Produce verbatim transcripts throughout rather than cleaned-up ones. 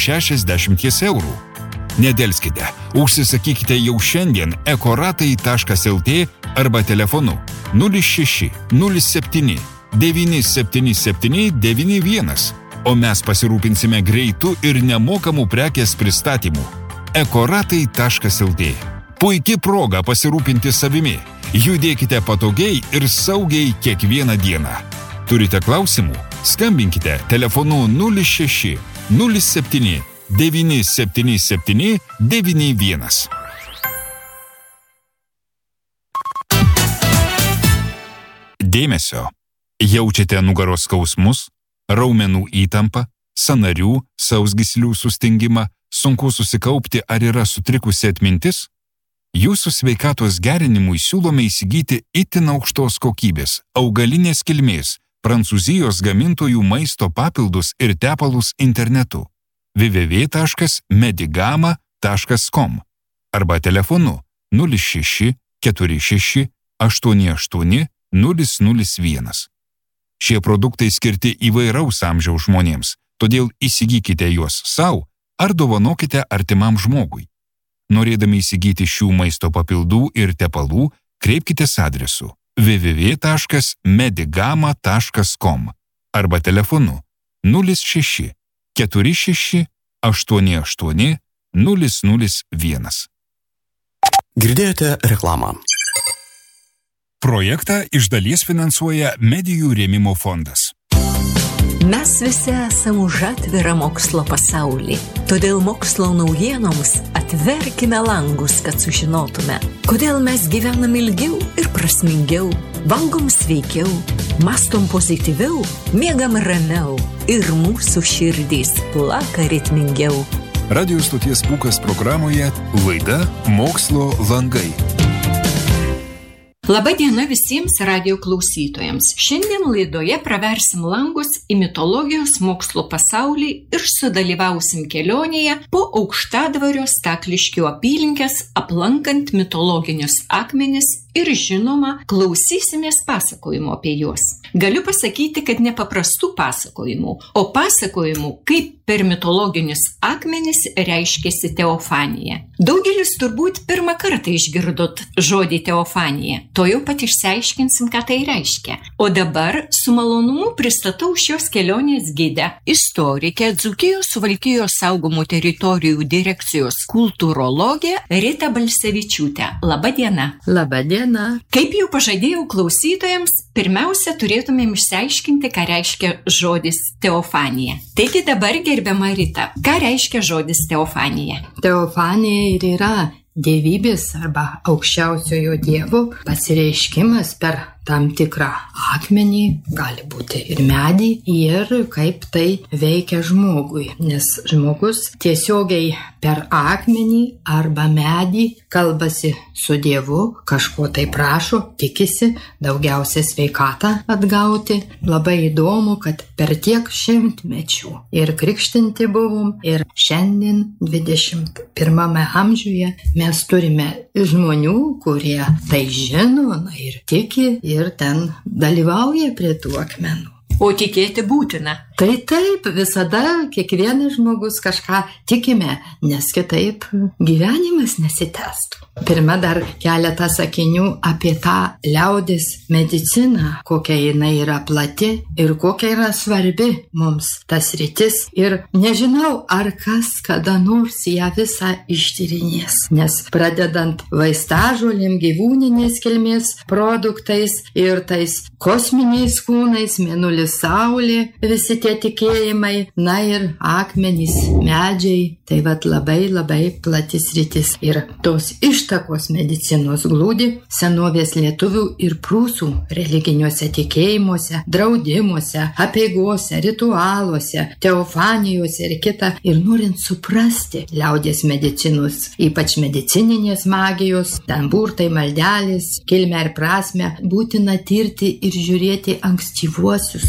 šešiasdešimt eurų. Nedelskite, užsisakykite jau šiandien ekoratai taškas lt arba telefonu nulis šeši nulis septyni devyni septyni septyni devyni vienas, o mes pasirūpinsime greitų ir nemokamų prekės pristatymų. ekoratai taškas lt. Puiki proga pasirūpinti savimi. Judėkite patogiai ir saugiai kiekvieną dieną. Turite klausimų? Skambinkite telefonu nulis šeši nulis septyni devyni septyni septyni devyni vienas. Dėmesio. Jaučiate nugaros skausmus, raumenų įtampą, sąnarių, sausgyslių sustingimą, sunku susikaupti ar yra sutrikusi atmintis? Jūsų sveikatos gerinimui siūlome įsigyti itin aukštos kokybės, augalinės kilmės, Prancūzijos gamintojų maisto papildus ir tepalus internetu w w w taškas medigama taškas com arba telefonu nulis šeši keturi šeši aštuoni aštuoni nulis nulis vienas. Šie produktai skirti įvairaus amžiaus žmonėms, todėl įsigykite juos sau ar dovanokite artimam žmogui. Norėdami įsigyti šių maisto papildų ir tepalų, kreipkitės adresu w w w taškas medigama taškas com arba telefonu nulis šeši keturi šeši aštuoni aštuoni nulis nulis vienas. Girdėjote reklamą. Projektą iš dalies finansuoja Medijų rėmimo fondas. Mes visi esame už atvirą mokslo pasaulį, todėl mokslo naujienoms atverkime langus, kad sužinotume, kodėl mes gyvenam ilgiau ir prasmingiau, valgom sveikiau, mastom pozityviau, miegam ramiau ir mūsų širdys plaka ritmingiau. Radio stoties Pūkas programoje laida Mokslo langai. Labą dieną visiems radio klausytojams. Šiandien laidoje praversim langus į mitologijos mokslo pasaulį ir sudalyvausim kelionėje po Aukštadvario Stakliškių apylinkes, aplankant mitologinius akmenis ir žinoma, klausysimės pasakojimų apie juos. Galiu pasakyti, kad ne paprastų pasakojimų, o pasakojimų, kaip per mitologinius akmenis reiškėsi teofanija. Daugelis turbūt pirmą kartą išgirdot žodį teofanija. To jau pat išsiaiškinsim, ką tai reiškia. O dabar su malonumu pristatau šios kelionės gidę, istorikę, Dzūkijos Suvalkijos saugomų teritorijų direkcijos kultūrologę Ritą Balsevičiūtę. Labą dieną. Labą dieną. Kaip jau pažadėjau klausytojams, pirmiausia turėtumėm išsiaiškinti, ką reiškia žodis teofanija. Taigi dabar, gerbiama Rita, ką reiškia žodis teofanija? Teofanija ir yra dievybės arba aukščiausiojo dievo pasireiškimas per tam tikrą akmenį, gali būti ir medį, ir kaip tai veikia žmogui, nes žmogus tiesiogiai per akmenį arba medį kalbasi su Dievu, kažko tai prašo, tikisi daugiausia sveikatą atgauti. Labai įdomu, kad per tiek šimtmečių ir krikštinti buvom, ir šiandien dvidešimt pirmame amžiuje mes turime žmonių, kurie tai žino, na, ir tiki, ir ten dalyvauja prie tų akmenų. O tikėti būtina. Tai taip, visada kiekvienas žmogus kažką tikime, nes kitaip gyvenimas nesitęstų. Pirma dar keletą sakinių apie tą liaudės mediciną, kokia jinai yra plati ir kokia yra svarbi mums tas sritis. Ir nežinau, ar kas kada nors ją visą ištyrinės, nes pradedant vaistažolėm, gyvūninės kilmės produktais ir tais kosminiais kūnais, mėnulis, saulė, visi tie tikėjimai, na ir akmenys, medžiai, tai vat labai labai platis sritis. Ir tos ištakos medicinos glūdi senovės lietuvių ir prūsų religiniuose tikėjimuose, draudimuose, apeigose, ritualuose, teofanijose ir kita. Ir norint suprasti liaudės medicinos, ypač medicininės magijos, ten burtai, maldelės, kilmę ir prasmę, būtina tirti ir žiūrėti ankstyvuosius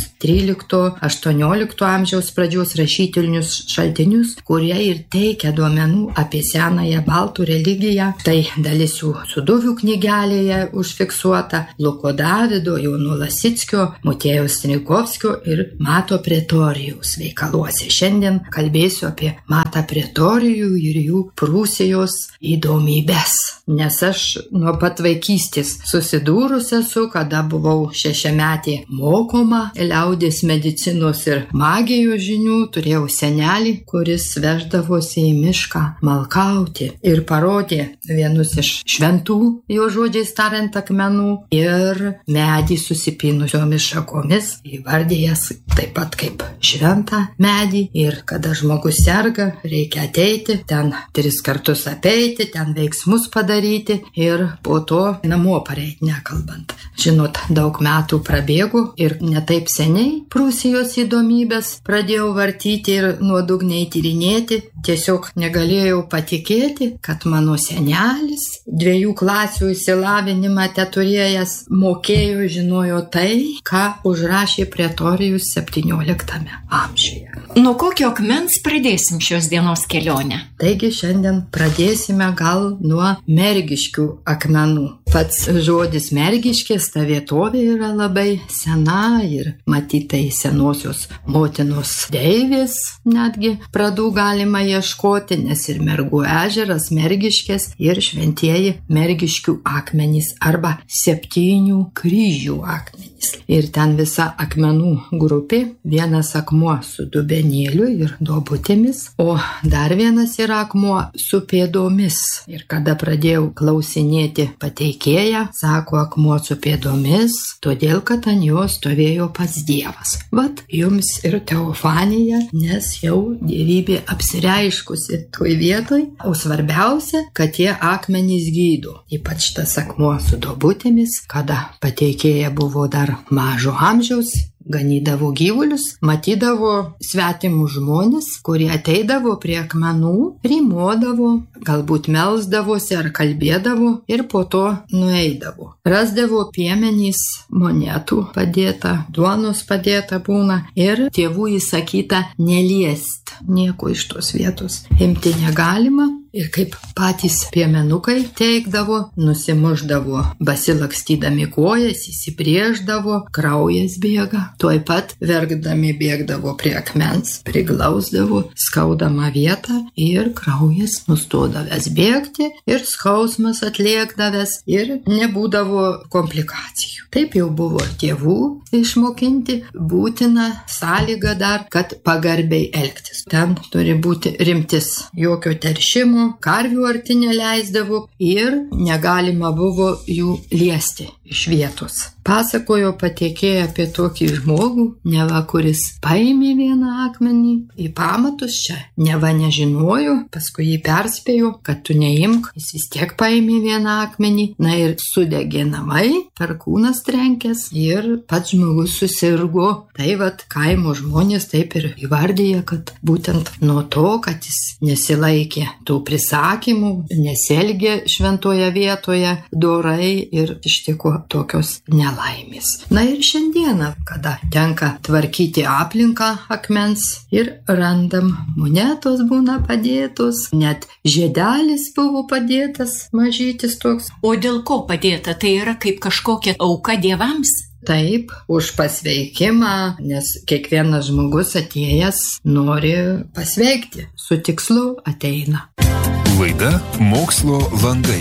trylikto aštuoniolikto amžiaus pradžios rašytinius šaltinius, kurie ir teikia duomenų apie senąją baltų religiją. Tai dalis jų Suduvių knygelėje užfiksuota, Luko Davido, Jono Lasickio, Motiejaus Strijkovskio ir Mato Pretorijaus veikaluose. Šiandien kalbėsiu apie Matą Pretorijų ir jų Prūsijos įdomybės. Nes aš nuo pat vaikystės susidūrus esu, kada buvau šešiametė mokoma liaudės medicinos ir magijos žinių, turėjau senelį, kuris veždavosi į mišką malkauti ir parodė vienus iš šventų, jo žodžiais tariant, akmenų ir medį susipinusiomis šakomis, įvardėjęs taip pat kaip šventą medį. Ir kada žmogus serga, reikia ateiti, ten tris kartus apeiti, ten veiksmus padaryti ir po to namo pareiti, nekalbant. Žinot, daug metų prabėgo ir netaip seniai Prūsijos įdomybės pradėjau vartyti ir nuodugniai tyrinėti. Tiesiog negalėjau patikėti, kad mano senelis, dviejų klasių išsilavinimą teturėjęs, mokėjo, žinojo tai, ką užrašė Pretorijus septynioliktame amžiuje. Nuo kokio akmens pradėsim šios dienos kelionę? Taigi šiandien pradėsime gal nuo mergiškių akmenų. Pats žodis mergiškės, ta vietovė yra labai sena ir matytai senosios motinos deivės netgi pradų galima ieškoti, nes ir Mergų ežeras, Mergiškės ir šventieji mergiškių akmenys arba septynių kryžių akmenys. Ir ten visa akmenų grupė, vienas akmuo su dubenėliu ir duobutėmis, o dar vienas yra akmuo su pėdomis. Ir kada pradėjau klausinėti pateikėją, sako akmuo su pėdomis, todėl kad ant jo stovėjo pats Dievas. Vat jums ir teofanija, nes jau dievybė apsireiškusi toj vietoj, o svarbiausia, kad tie akmenys gydo. Ypač tas akmuo su duobutėmis, kada pateikėja buvo dar mažo amžiaus, ganydavo gyvulius, matydavo svetimus žmonės, kurie ateidavo prie akmenų, rymodavo, galbūt melsdavosi ar kalbėdavo ir po to nueidavo. Rasdavo piemenys, monetų padėta, duonos padėta būna ir tėvų įsakyta neliest, nieko iš tos vietos imti negalima. Ir kaip patys piemenukai teikdavo, nusimuždavo, basilakstydami kojas, įsiprieždavo, kraujas bėga. Tuoj pat verkdami bėgdavo prie akmens, priglausdavo skaudamą vietą ir kraujas nustodavęs bėgti ir skausmas atliekdavęs ir nebūdavo komplikacijų. Taip jau buvo tėvų išmokinti, būtina sąlyga dar, kad pagarbiai elgtis. Ten turi būti rimtis, jokio teršimo, karvių arti neleisdavo ir negalima buvo jų liesti iš vietos. Pasakojo pateikėja apie tokį žmogų, neva kuris paėmė vieną akmenį į pamatus, čia neva nežinojo, paskui jį perspėjo, kad tu neimk, jis vis tiek paėmė vieną akmenį, na ir sudegė namai, perkūnas trenkęs ir pats žmogus susirgo. Tai vat kaimo žmonės taip ir įvardyja, kad būtent nuo to, kad jis nesilaikė tų prisakymų, nesielgė šventoje vietoje dorai ir ištiko tokios nelaimės. Na ir šiandieną, kada tenka tvarkyti aplinką akmens ir randam monetos būna padėtos, net žiedelis buvo padėtas, mažytis toks. O dėl ko padėta? Tai yra kaip kažkokia auka dievams? Taip, už pasveikimą, nes kiekvienas žmogus atėjęs nori pasveikti, su tikslu ateina. Laida Mokslo landai.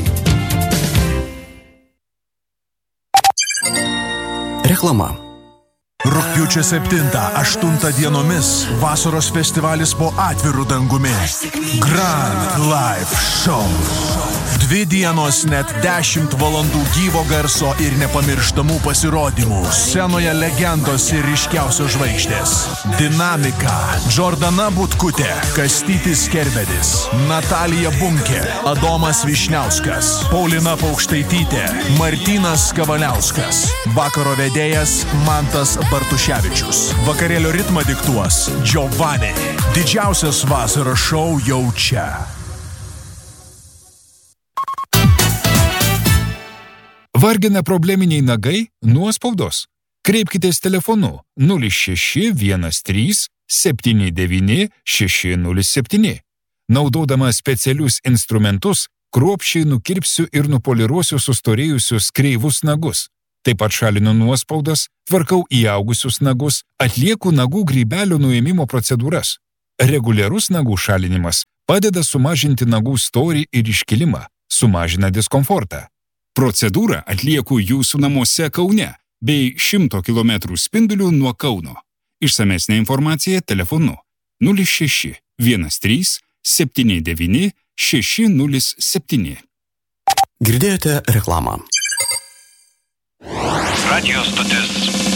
Reklama. Rugpjūčio septintą aštuntą dienomis vasaros festivalis po atviru dangumi. Grand Live Show. Dvi dienos net dešimt valandų gyvo garso ir nepamirštamų pasirodymų. Scenoje legendos ir ryškiausios žvaigždės. Dinamika. Džordana Butkutė, Kastytis Kerbedis, Natalija Bunkė, Adomas Višniauskas, Paulina Paukštaitytė, Martynas Kavaliauskas. Vakaro vedėjas Mantas Bartuševičius. Vakarėlio ritmą diktuos Giovanni. Didžiausias vasaros šou jau čia. Vargina probleminiai nagai nuo spaudos. Kreipkitės telefonu nulis šeši vienas trys septyni devyni šeši nulis septyni. Naudodama specialius instrumentus, kruopščiai nukirpsiu ir nupoliruosiu sustorėjusius kreivus nagus. Taip pat šalinu nuospaudas, tvarkau įaugusius nagus, atlieku nagų grybelio nuėmimo procedūras. Reguliarus nagų šalinimas padeda sumažinti nagų storį ir iškilimą, sumažina diskomfortą. Procedūrą atlieku jūsų namuose Kaune bei šimto kilometrų spindulių nuo Kauno. Išsamesnė informacija telefonu nulis šeši vienas trys septyni devyni šeši nulis septyni. Girdėjote reklamą. Radio stotis